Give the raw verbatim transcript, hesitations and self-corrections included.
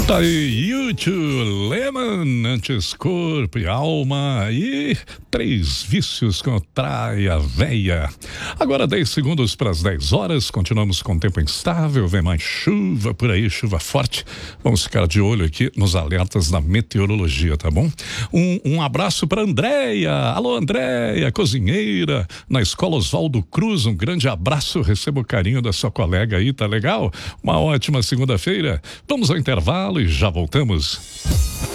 Tá aí, U dois, Lemon, antes corpo e alma e três vícios com traia véia. Agora dez segundos para as dez horas, continuamos com tempo instável, vem mais chuva por aí, chuva forte. Vamos ficar de olho aqui nos alertas da meteorologia, tá bom? Um, um abraço para Andréia, alô Andréia, cozinheira, na Escola Oswaldo Cruz, um grande abraço, receba o carinho da sua colega aí, tá legal? Uma ótima segunda-feira, vamos ao intervalo e já voltamos.